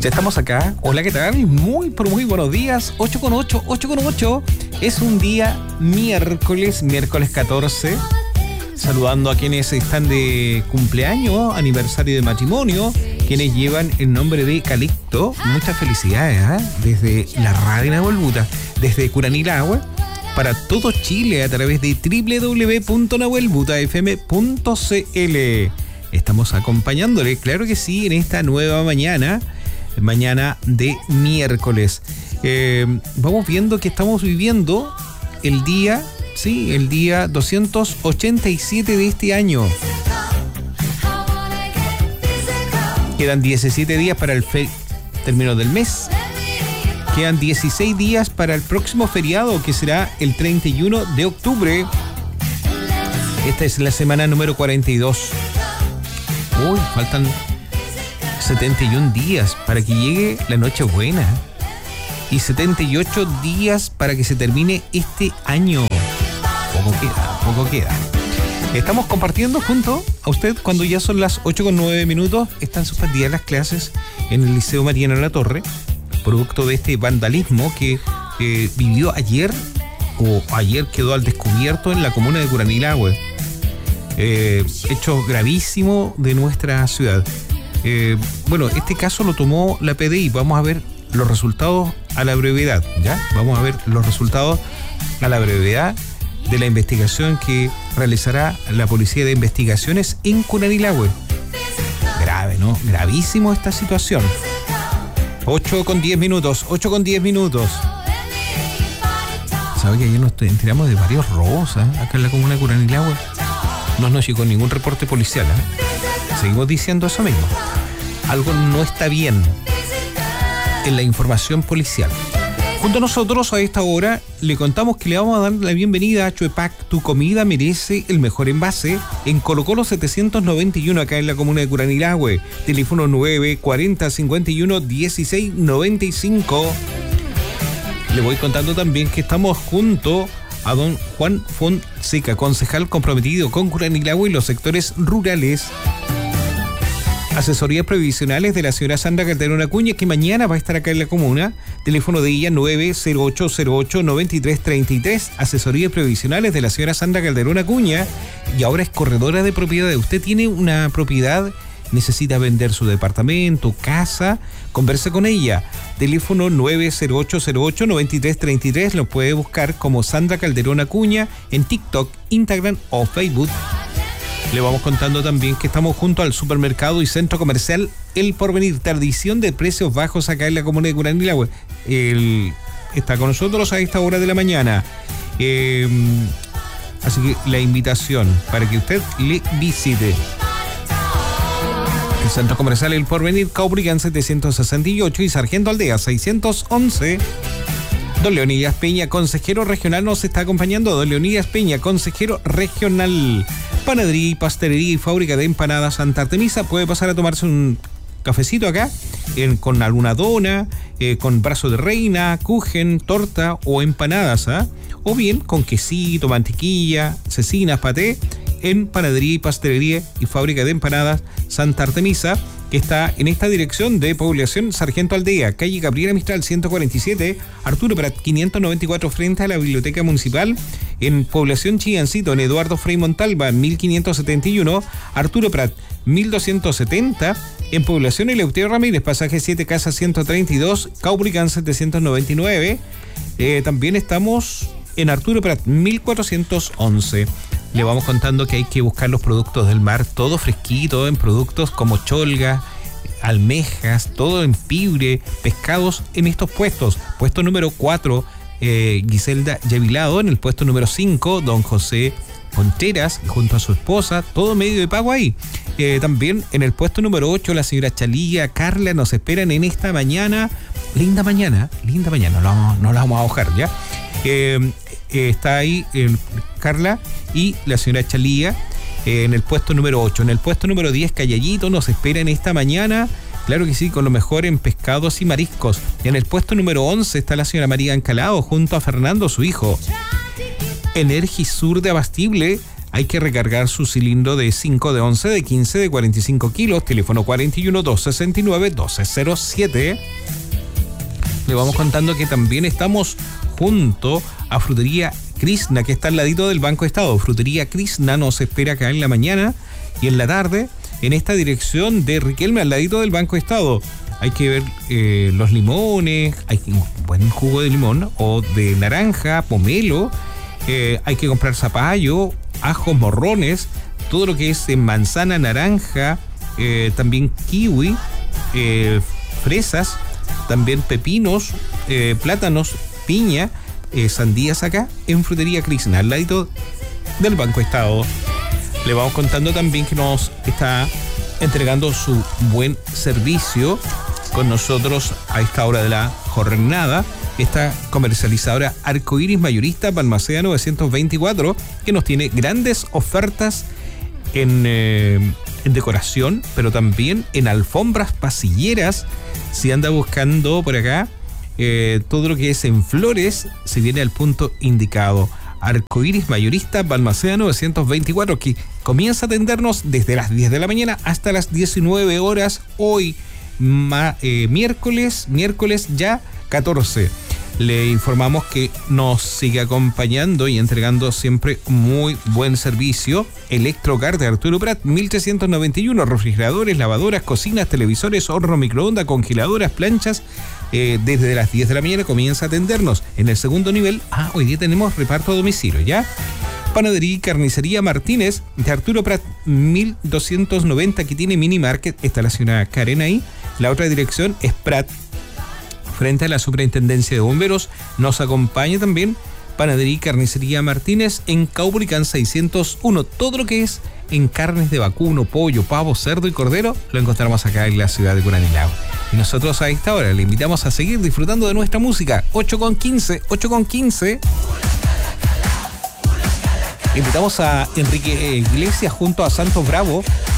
Ya estamos acá. Hola, ¿qué tal? Muy buenos días. 8:08. Es un día miércoles 14. Saludando a quienes están de cumpleaños, aniversario de matrimonio, quienes llevan el nombre de Calixto. Muchas felicidades, ¿eh? Desde la radio Nahuelbuta, desde Curanilahue, para todo Chile a través de www.nahuelbutafm.cl. Estamos acompañándole, claro que sí, en esta nueva mañana de miércoles. Vamos viendo que estamos viviendo el día 287 de este año. Quedan 17 días para el término del mes. Quedan 16 días para el próximo feriado, que será el 31 de octubre. Esta es la semana número 42. Uy, faltan 71 días para que llegue la Nochebuena. Y 78 días para que se termine este año. Poco queda. Estamos compartiendo junto a usted cuando ya son las 8:09. Están suspendidas las clases en el Liceo Mariano La Torre, producto de este vandalismo que vivió ayer quedó al descubierto en la comuna de Curanilahue. Hecho gravísimo de nuestra ciudad. Este caso lo tomó la PDI. Vamos a ver los resultados a la brevedad, ¿ya? Vamos a ver los resultados a la brevedad de la investigación que realizará la Policía de Investigaciones en Curanilahue. Grave, ¿no? Gravísimo esta situación. 8:10. 8:10. ¿Sabe que ayer nos enteramos de varios robos acá en la comuna de Curanilahue? No nos llegó ningún reporte policial. Seguimos diciendo eso mismo. Algo no está bien en la información policial. Junto a nosotros a esta hora le contamos que le vamos a dar la bienvenida a Chuepac. Tu comida merece el mejor envase, en Colo Colo 791 acá en la comuna de Curanilahue. Teléfono 940 51 16 95. Le voy contando también que estamos junto a don Juan Fonseca, concejal comprometido con Curanilahue y los sectores rurales. Asesorías previsionales de la señora Sandra Calderón Acuña, que mañana va a estar acá en la comuna. Teléfono de ella 90808-9333. Asesorías previsionales de la señora Sandra Calderón Acuña, y ahora es corredora de propiedades. Usted tiene una propiedad, necesita vender su departamento, casa, converse con ella. Teléfono 90808-9333. Lo puede buscar como Sandra Calderón Acuña en TikTok, Instagram o Facebook. Le vamos contando también que estamos junto al supermercado y centro comercial El Porvenir, tradición de precios bajos acá en la comuna de Curanilahue. Está con nosotros a esta hora de la mañana. Así que la invitación para que usted le visite. El centro comercial El Porvenir, Caubrigán 768 y Sargento Aldea 611. Don Leonidas Peña, consejero regional, nos está acompañando. Don Leonidas Peña, consejero regional. Panadería y pastelería y fábrica de empanadas Santa Artemisa. Puede pasar a tomarse un cafecito acá con alguna dona, con brazo de reina, kuchen, torta o empanadas, o bien con quesito, mantequilla, cecinas, paté, en Panadería y Pastelería y Fábrica de Empanadas Santa Artemisa, que está en esta dirección de población Sargento Aldea, calle Gabriela Mistral 147, Arturo Prat 594, frente a la Biblioteca Municipal. En población Chillancito, en Eduardo Frei Montalva 1571, Arturo Prat 1270. En población Eleuterio Ramírez, pasaje 7 Casa 132, Caubrigán 799. También estamos en Arturo Prat 1411. Le vamos contando que hay que buscar los productos del mar, todo fresquito, en productos como cholga, almejas, todo en pibre, pescados en estos puestos. Puesto número 4, Giselda Yavilado. En el puesto número 5, don José Contreras, junto a su esposa, todo medio de pago ahí. También en el puesto número 8, la señora Chalía, Carla, nos esperan en esta mañana. Linda mañana, no la vamos a ahogar, ¿ya? Está ahí Carla y la señora Chalía en el puesto número 8. En el puesto número 10, Callayito, nos esperan esta mañana. Claro que sí, con lo mejor en pescados y mariscos. Y en el puesto número 11 está la señora María Ancalao junto a Fernando, su hijo. Energisur de Abastible, hay que recargar su cilindro de 5, de 11, de 15, de 45 kilos. Teléfono 41 269 1207. Le vamos contando que también estamos junto a Frutería Krishna, que está al ladito del Banco Estado. Frutería Krishna nos espera acá en la mañana y en la tarde en esta dirección de Riquelme, al ladito del Banco Estado. Hay que ver los limones, hay un buen jugo de limón o de naranja, pomelo. Hay que comprar zapallo, ajos, morrones, todo lo que es manzana, naranja, también kiwi, fresas, también pepinos, plátanos, piña, sandías acá en Frutería Krishna, al ladito del Banco Estado. Le vamos contando también que nos está entregando su buen servicio con nosotros a esta hora de la jornada, esta comercializadora Arcoiris Mayorista Balmaceda 924, que nos tiene grandes ofertas en decoración, pero también en alfombras pasilleras. Si anda buscando por acá todo lo que es en flores, se viene al punto indicado. Arcoiris Mayorista Balmaceda 924, que comienza a atendernos desde las 10 de la mañana hasta las 19 horas hoy, miércoles ya 14. Le informamos que nos sigue acompañando y entregando siempre muy buen servicio. Electrocar de Arturo Prat, 1391, refrigeradores, lavadoras, cocinas, televisores, horno, microondas, congeladoras, planchas. Desde las 10 de la mañana comienza a atendernos. En el segundo nivel, hoy día tenemos reparto a domicilio, ¿ya? Panadería y Carnicería Martínez de Arturo Prat 1290, que tiene mini market. Está la señora Karen ahí. La otra dirección es Prat, frente a la Superintendencia de Bomberos. Nos acompaña también Panadería y Carnicería Martínez en Caupolicán 601. Todo lo que es en carnes de vacuno, pollo, pavo, cerdo y cordero lo encontramos acá en la ciudad de Curanilao. Y nosotros a esta hora le invitamos a seguir disfrutando de nuestra música. 8:15. Invitamos a Enrique Iglesias junto a Santos Bravo